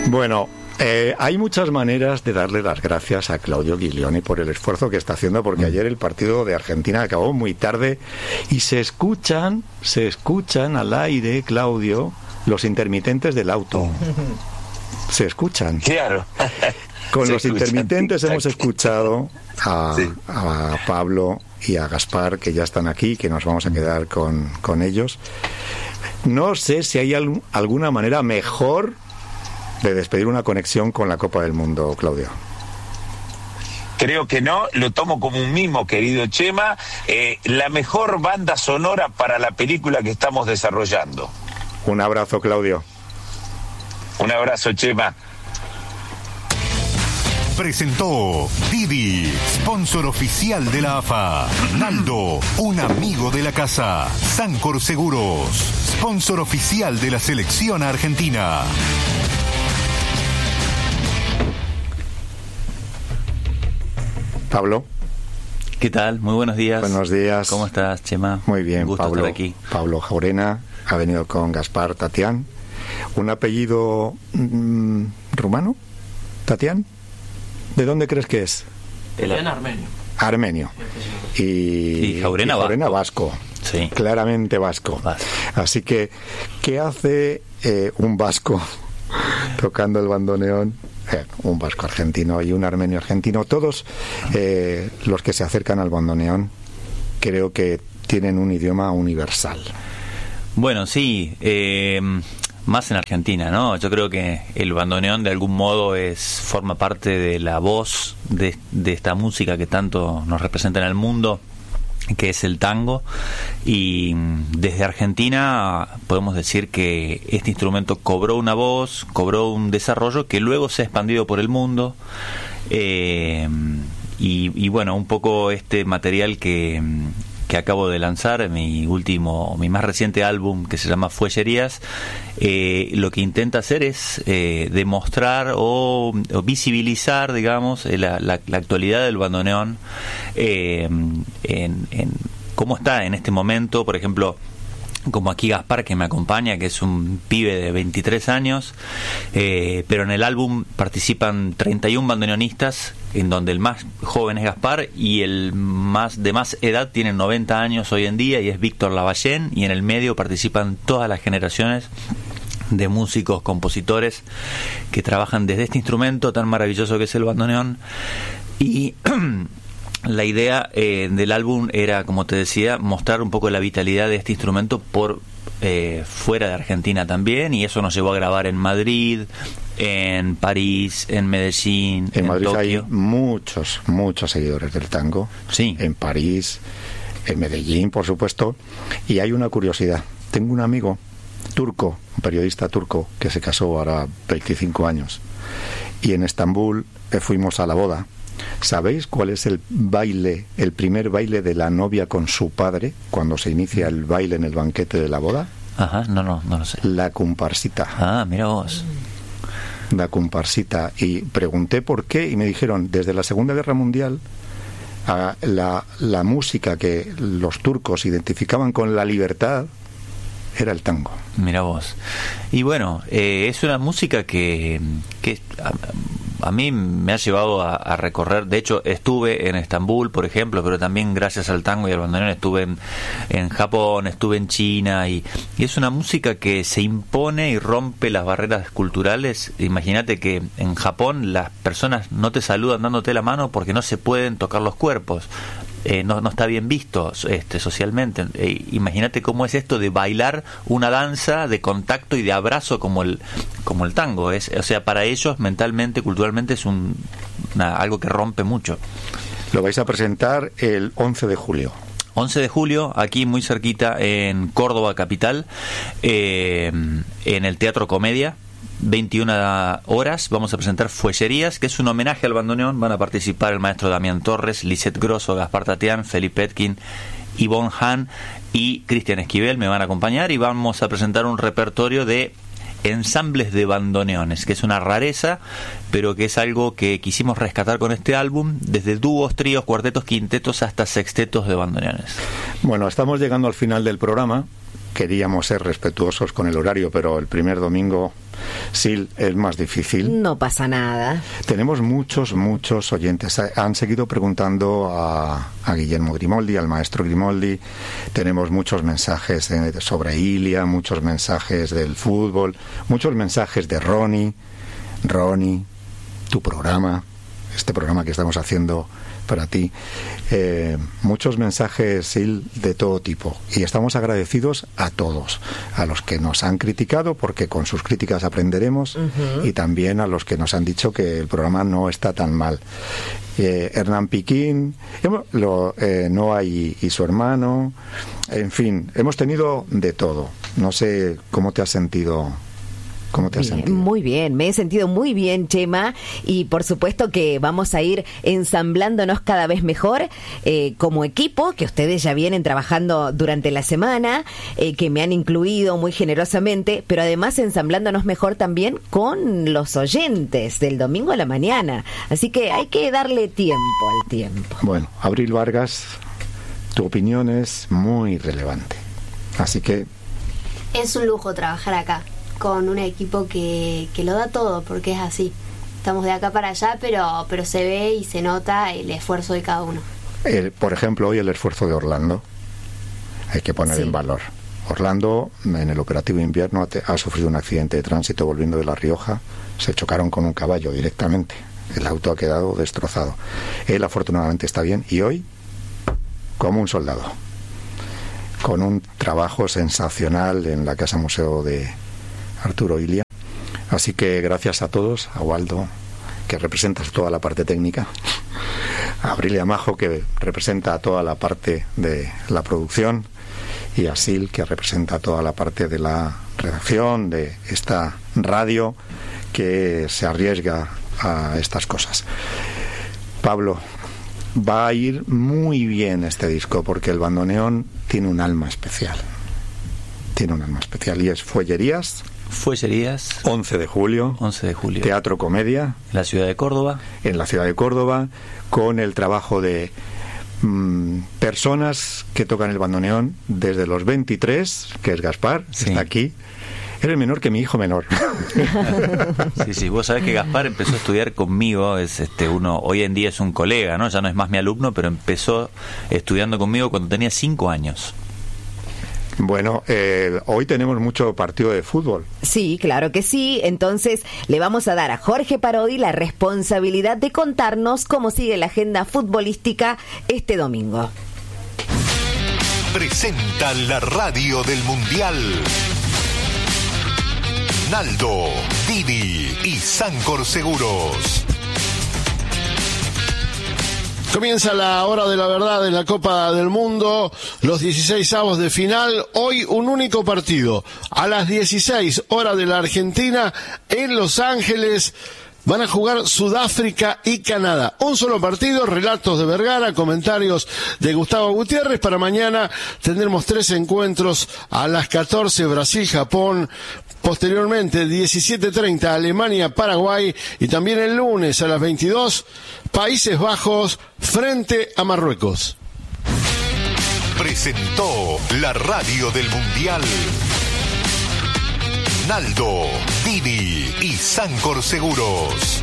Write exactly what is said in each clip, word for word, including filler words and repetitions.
Bueno, eh, hay muchas maneras de darle las gracias a Claudio Giglioni por el esfuerzo que está haciendo, porque ayer el partido de Argentina acabó muy tarde y se escuchan, se escuchan al aire, Claudio, los intermitentes del auto. Se escuchan. Claro. Con se los escuchan. intermitentes hemos escuchado a, Sí. a Pablo y a Gaspar, que ya están aquí, que nos vamos a quedar con, con ellos. No sé si hay al, alguna manera mejor de despedir una conexión con la Copa del Mundo, Claudio. Creo que no, lo tomo como un mimo, querido Chema. Eh, la mejor banda sonora para la película que estamos desarrollando. Un abrazo, Claudio. Un abrazo, Chema. Presentó Didi, sponsor oficial de la A F A. Naldo, un amigo de la casa. Sancor Seguros, sponsor oficial de la selección argentina. Pablo. ¿Qué tal? Muy buenos días. Buenos días. ¿Cómo estás, Chema? Muy bien, Un gusto Pablo. estar aquí. Pablo Jaurena ha venido con Gaspar Tatián. ¿Un apellido mmm, rumano? ¿Tatián? ¿De dónde crees que es? El armenio. Armenio. Y, y Jaurena, y Jaurena vasco. vasco. Sí. Claramente vasco. Vasco. Así que, ¿qué hace eh, un vasco tocando el bandoneón? Eh, un vasco argentino y un armenio argentino. Todos eh, los que se acercan al bandoneón creo que tienen un idioma universal. Bueno, sí. Eh, más en Argentina, ¿no? Yo creo que el bandoneón de algún modo es forma parte de la voz de, de esta música que tanto nos representa en el mundo, que es el tango, y desde Argentina podemos decir que este instrumento cobró una voz, cobró un desarrollo que luego se ha expandido por el mundo, eh, y, y bueno, un poco este material que que acabo de lanzar, mi último, mi más reciente álbum, que se llama Fuellerías, eh, lo que intenta hacer es eh, demostrar o, o visibilizar, digamos, la, la, la actualidad del bandoneón, eh, en, en cómo está en este momento, por ejemplo, como aquí Gaspar, que me acompaña, que es un pibe de veintitrés años, eh, pero en el álbum participan treinta y uno bandoneonistas, en donde el más joven es Gaspar y el más de más edad tiene noventa años hoy en día y es Víctor Lavallén, y en el medio participan todas las generaciones de músicos, compositores que trabajan desde este instrumento tan maravilloso que es el bandoneón. Y la idea eh, del álbum era, como te decía, mostrar un poco la vitalidad de este instrumento por eh, fuera de Argentina también, y eso nos llevó a grabar en Madrid, en París, en Medellín, en, en Madrid Tokio. Hay muchos, muchos seguidores del tango. Sí. En París, en Medellín, por supuesto. Y hay una curiosidad. Tengo un amigo turco, un periodista turco, que se casó ahora veinticinco años. Y en Estambul eh, fuimos a la boda. ¿Sabéis cuál es el baile, el primer baile de la novia con su padre cuando se inicia el baile en el banquete de la boda? Ajá, no, no, no lo sé. La comparsita. Ah, mira vos. La comparsita. Y pregunté por qué y me dijeron, desde la Segunda Guerra Mundial, a la, la música que los turcos identificaban con la libertad era el tango. Mira vos. Y bueno, eh, es una música que, que a, a mí me ha llevado a, a recorrer. De hecho, estuve en Estambul, por ejemplo, pero también gracias al tango y al bandoneón estuve en, en Japón, estuve en China, y, y es una música que se impone y rompe las barreras culturales. Imagínate que en Japón las personas no te saludan dándote la mano porque no se pueden tocar los cuerpos. Eh, no, no está bien visto este, socialmente. Eh, imagínate cómo es esto de bailar una danza de contacto y de abrazo como el como el tango. Es, o sea, para ellos mentalmente, culturalmente es un, una, algo que rompe mucho. Lo vais a presentar el once de julio. once de julio, aquí muy cerquita en Córdoba capital, eh, en el Teatro Comedia. veintiuna horas vamos a presentar Fuellerías, que es un homenaje al bandoneón. Van a participar el maestro Damián Torres, Lisette Grosso, Gaspar Tatián, Felipe Etkin, Yvonne Hahn y Cristian Esquivel me van a acompañar, y vamos a presentar un repertorio de ensambles de bandoneones, que es una rareza, pero que es algo que quisimos rescatar con este álbum, desde dúos, tríos, cuartetos, quintetos hasta sextetos de bandoneones. Bueno, estamos llegando al final del programa. Queríamos ser respetuosos con el horario, pero el primer domingo Sil, es más difícil. No pasa nada. Tenemos muchos, muchos oyentes. Han seguido preguntando a, a Guillermo Grimoldi, al maestro Grimoldi. Tenemos muchos mensajes de, sobre Ilia, muchos mensajes del fútbol, muchos mensajes de Ronnie. Ronnie, tu programa, este programa que estamos haciendo para ti, eh, muchos mensajes, Sil, de todo tipo, y estamos agradecidos a todos, a los que nos han criticado, porque con sus críticas aprenderemos, uh-huh. y también a los que nos han dicho que el programa no está tan mal. eh, Hernán Piquín, hemos, lo, eh, Noah y, y su hermano, en fin, hemos tenido de todo. No sé cómo te has sentido. ¿Cómo te has bien, sentido? Muy bien, me he sentido muy bien, Chema, y por supuesto que vamos a ir ensamblándonos cada vez mejor eh, como equipo, que ustedes ya vienen trabajando durante la semana, eh, que me han incluido muy generosamente, pero además ensamblándonos mejor también con los oyentes del domingo a la mañana. Así que hay que darle tiempo al tiempo. Bueno, Abril Vargas, tu opinión es muy relevante, así que... Es un lujo trabajar acá con un equipo que, que lo da todo, porque es así. Estamos de acá para allá, pero pero se ve y se nota el esfuerzo de cada uno. El, por ejemplo, hoy el esfuerzo de Orlando hay que poner sí. en valor. Orlando, en el operativo invierno, ha sufrido un accidente de tránsito volviendo de La Rioja. Se chocaron con un caballo directamente. El auto ha quedado destrozado. Él afortunadamente está bien, y hoy, como un soldado, con un trabajo sensacional en la Casa Museo de Arturo Ilia. Así que gracias a todos, a Waldo, que representas toda la parte técnica, a Abrilia Majo, que representa toda la parte de la producción, y a Sil, que representa toda la parte de la redacción de esta radio que se arriesga a estas cosas. Pablo, va a ir muy bien este disco, porque el bandoneón tiene un alma especial. Tiene un alma especial, y es Fuellerías. Fuellerías. once de julio. once de julio. Teatro Comedia. En la ciudad de Córdoba. En la ciudad de Córdoba, con el trabajo de mmm, personas que tocan el bandoneón desde los veintitrés, que es Gaspar, sí. está aquí. Eres menor que mi hijo menor. Sí, sí, vos sabés que Gaspar empezó a estudiar conmigo, es este uno, hoy en día es un colega, ¿no? Ya no es más mi alumno, pero empezó estudiando conmigo cuando tenía cinco años. Bueno, eh, hoy tenemos mucho partido de fútbol. Sí, claro que sí. Entonces le vamos a dar a Jorge Parodi la responsabilidad de contarnos cómo sigue la agenda futbolística este domingo. Presenta la radio del Mundial. Naldo, Didi y Sancor Seguros. Comienza la hora de la verdad en la Copa del Mundo, los dieciséis avos de final. Hoy un único partido. A las dieciséis, hora de la Argentina, en Los Ángeles, van a jugar Sudáfrica y Canadá. Un solo partido, relatos de Vergara, comentarios de Gustavo Gutiérrez. Para mañana tendremos tres encuentros a las catorce, Brasil-Japón. Posteriormente, diecisiete treinta, Alemania-Paraguay. Y también el lunes a las veintidós, Países Bajos frente a Marruecos. Presentó la radio del Mundial. Naldo, Didi y Sancor Seguros.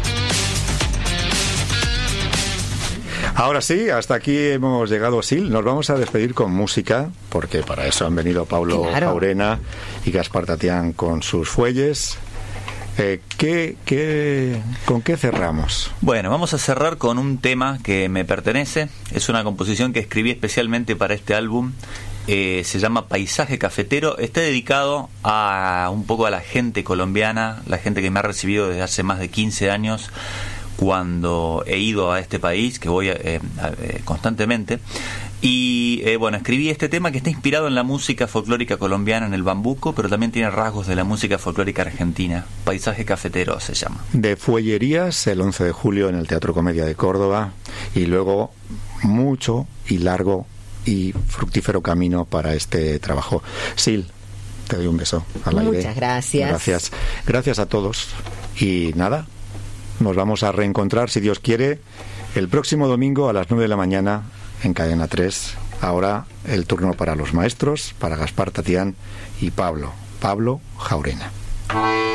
Ahora sí, hasta aquí hemos llegado, Sil. Nos vamos a despedir con música, porque para eso han venido Pablo claro. Jaurena y Gaspar Tatián con sus fuelles. Eh, ¿qué, qué, ¿Con qué cerramos? Bueno, vamos a cerrar con un tema que me pertenece. Es una composición que escribí especialmente para este álbum. Eh, se llama Paisaje Cafetero. Está dedicado a un poco a la gente colombiana, la gente que me ha recibido desde hace más de quince años cuando he ido a este país, que voy eh, eh, constantemente. Y eh, bueno, escribí este tema que está inspirado en la música folclórica colombiana, en el bambuco, pero también tiene rasgos de la música folclórica argentina. Paisaje Cafetero se llama. De Fuellerías, el once de julio en el Teatro Comedia de Córdoba, y luego mucho y largo y fructífero camino para este trabajo. Sil, te doy un beso al aire. Muchas gracias. Gracias. Gracias a todos. Y nada, nos vamos a reencontrar, si Dios quiere, el próximo domingo a las nueve de la mañana en Cadena tres. Ahora el turno para los maestros, para Gaspar Tatián y Pablo, Pablo Jaurena.